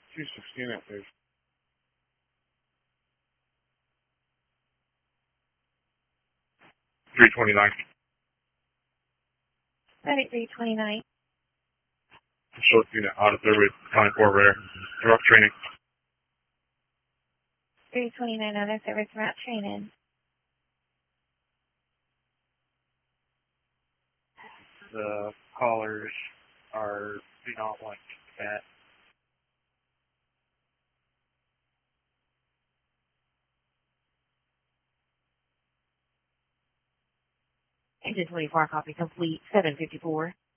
216 at please. 329. Medic 329. Short unit out of there with County 4 rare. Rough training. 329 out of service route training. The callers do not want that. Engine 24, copy complete, 754.